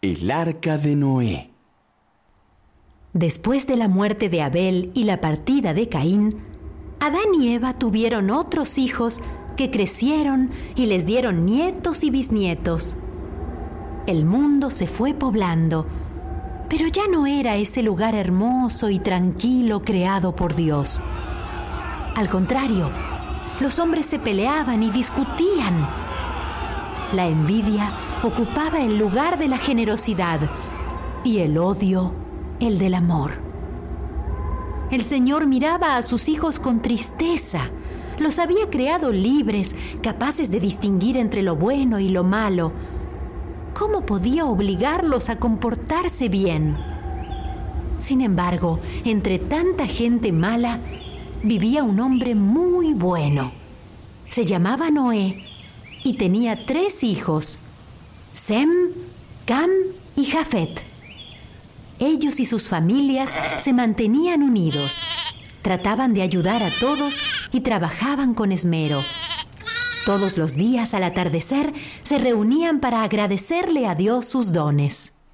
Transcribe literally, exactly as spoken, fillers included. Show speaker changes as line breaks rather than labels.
El arca de Noé.
Después de la muerte de Abel y la partida de Caín, Adán y Eva tuvieron otros hijos que crecieron y les dieron nietos y bisnietos. El mundo se fue poblando, pero ya no era ese lugar hermoso y tranquilo creado por Dios. Al contrario, los hombres se peleaban y discutían. La envidia ocupaba el lugar de la generosidad y el odio el del amor. El Señor miraba a sus hijos con tristeza. Los había creado libres, capaces de distinguir entre lo bueno y lo malo. ¿Cómo podía obligarlos a comportarse bien? Sin embargo, entre tanta gente mala, vivía un hombre muy bueno. Se llamaba Noé y tenía tres hijos: Sem, Cam y Jafet. Ellos y sus familias se mantenían unidos. Trataban de ayudar a todos y trabajaban con esmero. Todos los días al atardecer se reunían para agradecerle a Dios sus dones.